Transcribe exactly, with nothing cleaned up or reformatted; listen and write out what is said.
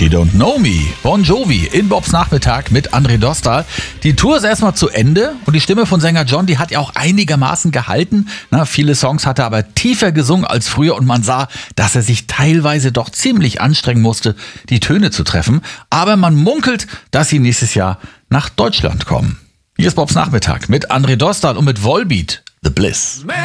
She Don't Know Me. Bon Jovi in Bobs Nachmittag mit André Dostal. Die Tour ist erstmal zu Ende und die Stimme von Sänger John, die hat ja auch einigermaßen gehalten. Na, viele Songs hat er aber tiefer gesungen als früher und man sah, dass er sich teilweise doch ziemlich anstrengen musste, die Töne zu treffen. Aber man munkelt, dass sie nächstes Jahr nach Deutschland kommen. Hier ist Bobs Nachmittag mit André Dostal und mit Volbeat, The Bliss.